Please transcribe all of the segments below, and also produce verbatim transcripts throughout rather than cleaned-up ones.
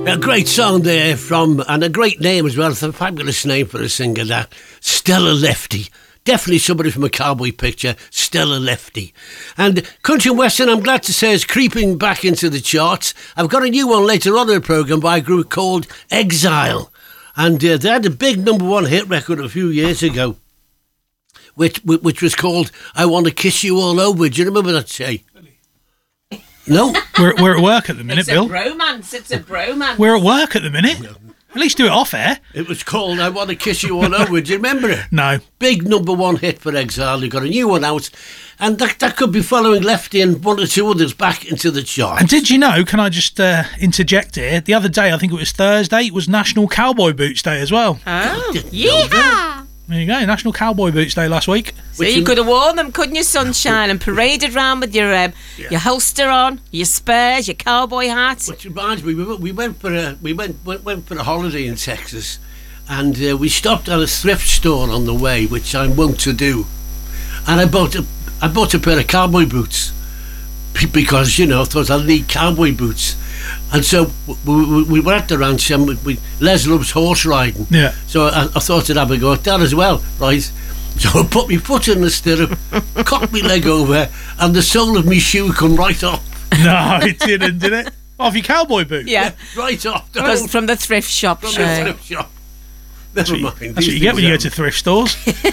A great song there from, and a great name as well. It's a fabulous name for a singer, that. Stella Lefty. Definitely somebody from a cowboy picture, Stella Lefty. And Country and Western, I'm glad to say, is creeping back into the charts. I've got a new one later on in the programme by a group called Exile. And uh, they had a big number one hit record a few years ago, which which was called I Want to Kiss You All Over. Do you remember that, Shay? No. We're, we're at work at the minute, it's Bill. It's a bromance, it's a bromance. We're at work at the minute. At least do it off air. It was called I Want to Kiss You All Over. Do you remember it? No. Big number one hit for Exile. They've got a new one out. And that, that could be following Lefty and one or two others back into the chart. And did you know, can I just uh, interject here? The other day, I think it was Thursday, it was National Cowboy Boots Day as well. Oh, yeah. There you go, National Cowboy Boots Day last week. So you could have worn them, couldn't you, Sunshine, and paraded around with your um, yeah. your holster on, your spurs, your cowboy hat. Which reminds me, we went for a we went went, went for a holiday in Texas, and uh, we stopped at a thrift store on the way, which I'm wont to do, and I bought a I bought a pair of cowboy boots because, you know, I thought I'd need cowboy boots. And so we, we, we were at the ranch, and we, we, Les loves horse riding. Yeah. So I, I thought I'd have a go at that as well, right? So I put my foot in the stirrup, cocked my leg over, and the sole of my shoe come right off. No, it didn't, did it? Off your cowboy boot? Yeah. yeah right off. From, from the thrift shop. From sure. the thrift shop. Never that's mind. What you, that's what you get when you go to thrift stores.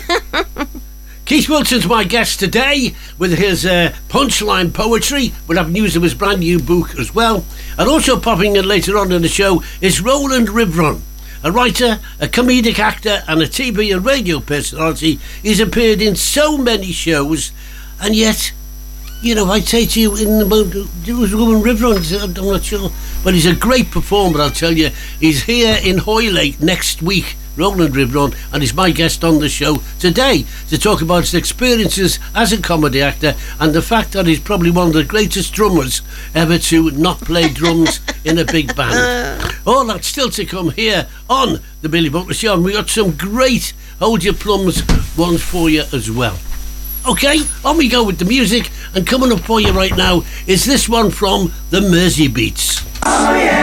Keith Wilson's my guest today with his uh, punchline poetry. We'll have news of his brand new book as well. And also popping in later on in the show is Roland Rivron, a writer, a comedic actor and a T V and radio personality. He's appeared in so many shows, and yet, you know, I'd say to you, in about, there was Roland Rivron, I'm not sure, but he's a great performer, I'll tell you. He's here in Hoylake next week, Roland Rivron, and he's my guest on the show today to talk about his experiences as a comedy actor and the fact that he's probably one of the greatest drummers ever to not play drums in a big band. All that's still to come here on the Billy Butler Show, and we got some great Hold Your Plums ones for you as well. Okay, on we go with the music, and coming up for you right now is this one from the Mersey Beats. Oh yeah.